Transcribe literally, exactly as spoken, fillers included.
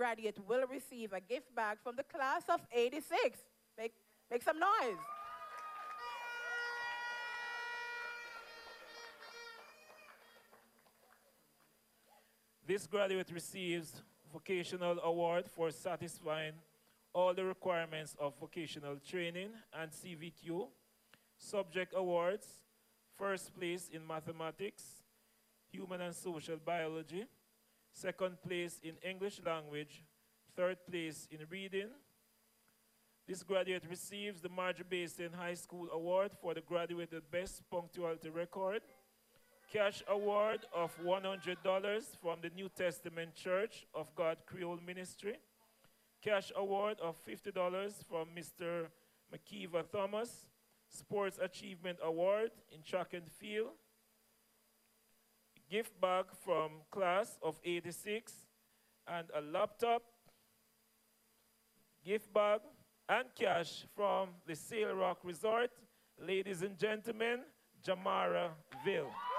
graduate will receive a gift bag from the class of eighty-six. Make, make some noise. This graduate receives vocational award for satisfying all the requirements of vocational training and C V Q. Subject awards: first place in mathematics, human and social biology, second place in English language, third place in reading. This graduate receives the Marjorie Basin High School Award for the graduated best punctuality record, cash award of one hundred dollars from the New Testament Church of God Creole Ministry, cash award of fifty dollars from Mister McKeeva Thomas, Sports Achievement Award in track and field, gift bag from class of eighty-six, and a laptop, gift bag, and cash from the Sail Rock Resort. Ladies and gentlemen, Jamara Ville.